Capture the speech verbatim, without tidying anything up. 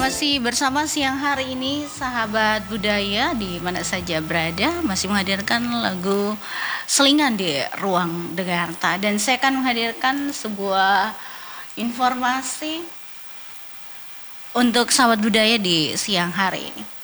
masih bersama siang hari ini sahabat budaya di mana saja berada masih menghadirkan lagu Selingan di Ruang Dengarta, dan saya akan menghadirkan sebuah informasi untuk sahabat budaya di siang hari ini.